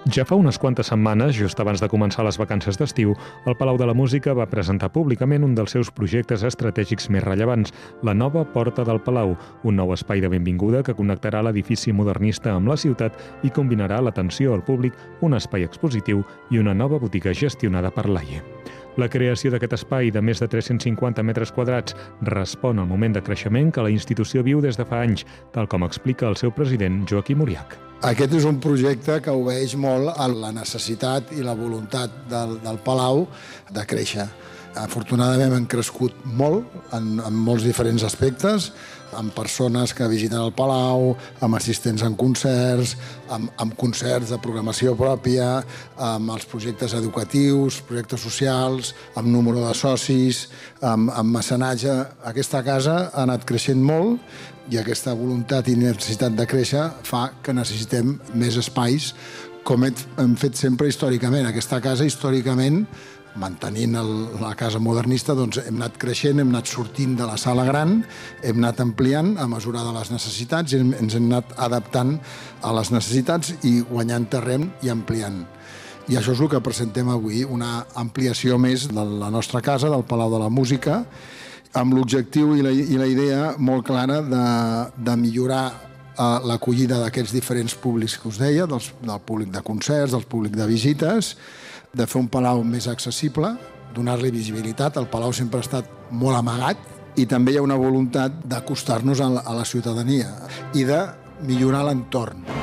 Ja fa unes quantes setmanes, just abans de començar les vacances d'estiu, el Palau de la Música va presentar públicament un dels seus projectes estratègics més rellevants, la nova Porta del Palau, un nou espai de benvinguda que connectarà l'edifici modernista amb la ciutat i combinarà l'atenció al públic, un espai expositiu i una nova botiga gestionada per l'AIE. La creació d'aquest espai de més de 350 metres quadrats respon al moment de creixement que la institució viu des de fa anys, tal com explica el seu president Joaquim Oriach. Aquest és un projecte que obeeix molt a la necessitat i la voluntat del Palau de créixer. Afortunadament hem crescut molt en molts diferents aspectes, amb persones que visiten el Palau, amb assistents en concerts, amb concerts de programació pròpia, amb els projectes educatius, projectes socials, amb número de socis, amb mecenatge. Aquesta casa ha anat creixent molt i aquesta voluntat i necessitat de créixer fa que necessitem més espais, com hem fet sempre històricament. Aquesta casa, històricament, mantenint la casa modernista, doncs hem anat creixent, hem anat sortint de la sala gran, hem anat ampliant a mesura de les necessitats i ens hem anat adaptant a les necessitats i guanyant terreny i ampliant. I això és el que presentem avui, una ampliació més de la nostra casa, del Palau de la Música, amb l'objectiu i la idea molt clara de millorar l'acollida d'aquests diferents públics que us deia, del públic de concerts, del públic de visites, de fer un palau més accessible, donar-li visibilitat. El palau sempre ha estat molt amagat i també hi ha una voluntat d'acostar-nos a la ciutadania i de millorar l'entorn.